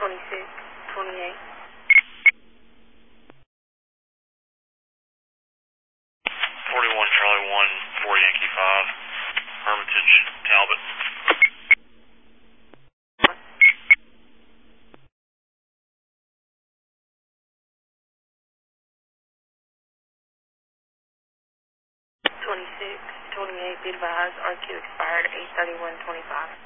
26, 28. 41 Charlie 1, 4 Yankee 5, Hermitage, Talbot. Be advised, RQ expired 8/31/25.